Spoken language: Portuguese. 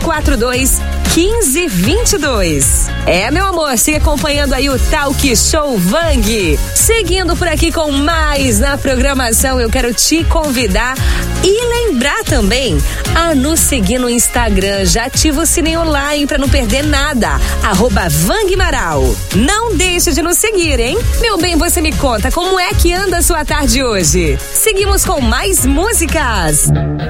3242-1522. Meu amor, siga acompanhando aí o Talk Show Vang. Seguindo por aqui com mais na programação, eu quero te convidar e lembrar também a nos seguir no Instagram. Já ativa o sininho lá, hein, pra não perder nada. @Vangmaral. Não deixe de nos seguir, hein? Meu bem, você me conta como é que anda a sua tarde hoje. Seguimos com mais músicas.